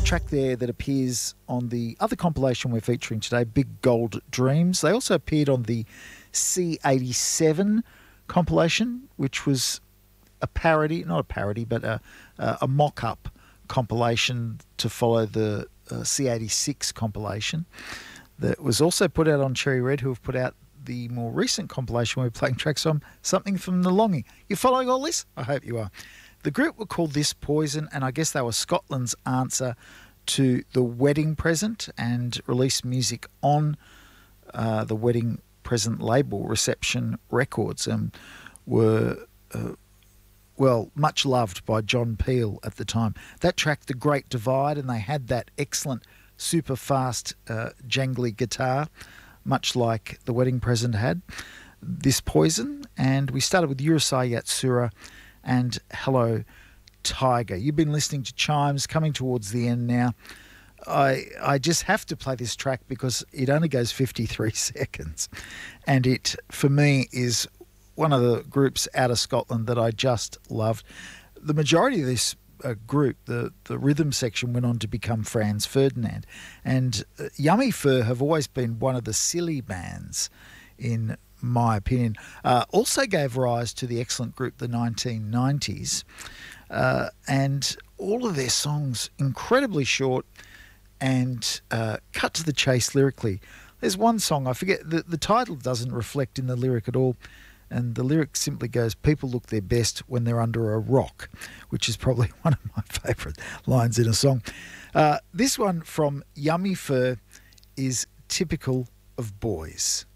track there that appears on the other compilation we're featuring today, Big Gold Dreams. They also appeared on the C87 compilation, which was a parody, not a parody, but a mock-up compilation to follow the C86 compilation that was also put out on Cherry Red, who have put out the more recent compilation we're playing tracks on, Something from the Longing. You following all this? I hope you are. The group were called This Poison, and I guess they were Scotland's answer to The Wedding Present, and released music on the Wedding Present label, Reception Records, and were, much loved by John Peel at the time. That track, The Great Divide, and they had that excellent, super fast, jangly guitar, much like The Wedding Present had. This Poison, and we started with Urusei Yatsura and Hello Tiger. You've been listening to Chimes, coming towards the end now. I just have to play this track because it only goes 53 seconds, and it, for me, is one of the groups out of Scotland that I just loved. The majority of this group, the rhythm section, went on to become Franz Ferdinand, and Yummy Fur have always been one of the silly bands, in my opinion. Also gave rise to the excellent group the 1990s, and all of their songs incredibly short and cut to the chase lyrically. There's one song, I forget, the title doesn't reflect in the lyric at all, and the lyric simply goes, "People look their best when they're under a rock," which is probably one of my favourite lines in a song. This one from Yummy Fur is typical of boys.